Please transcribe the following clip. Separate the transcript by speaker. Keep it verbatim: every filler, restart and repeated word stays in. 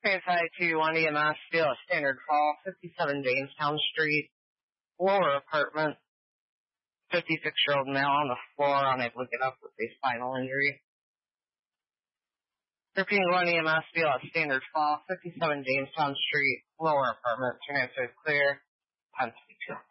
Speaker 1: K S I two one E M S, Steel at Standard Fall, fifty-seven Jamestown Street, lower apartment, fifty-six-year-old male on the floor, unable to get up with a spinal injury. Repeating one E M S, Steel at Standard Fall, fifty-seven Jamestown Street, lower apartment, transfer clear, ten fifty-two.